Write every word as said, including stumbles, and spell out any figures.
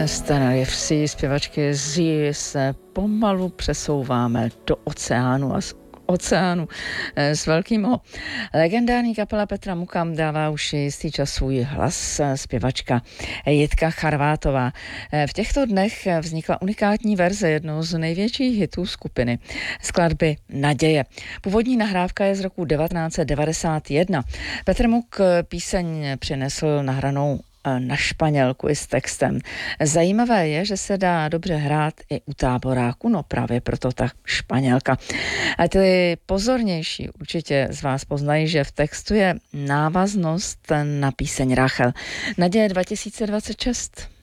Z Tenerife zpěvačky Zí se pomalu přesouváme do oceánu a z oceánu s velkým O. Legendární kapela Petra Muka dává už jistý čas svůj hlas, zpěvačka Jitka Charvátová. V těchto dnech vznikla unikátní verze jednoho z největších hitů skupiny, skladby Naděje. Původní nahrávka je z roku devatenáct set devadesát jedna. Petr Muk píseň přinesl nahranou na španělku i s textem. Zajímavé je, že se dá dobře hrát i u táboráku, no právě proto ta španělka. A ty pozornější určitě z vás poznají, že v textu je návaznost na píseň Rachel. Naděje dva tisíce dvacet šest.